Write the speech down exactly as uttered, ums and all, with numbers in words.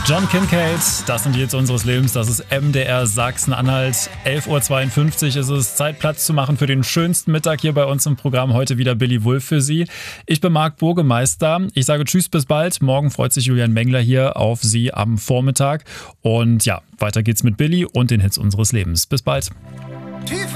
John Kincade, das sind die Hits unseres Lebens, das ist M D R Sachsen-Anhalt. elf Uhr zweiundfünfzig ist es, Zeit Platz zu machen für den schönsten Mittag hier bei uns im Programm. Heute wieder Billy Wulff für Sie. Ich bin Marc Burgemeister. Ich sage Tschüss, bis bald. Morgen freut sich Julian Mengler hier auf Sie am Vormittag. Und ja, weiter geht's mit Billy und den Hits unseres Lebens. Bis bald.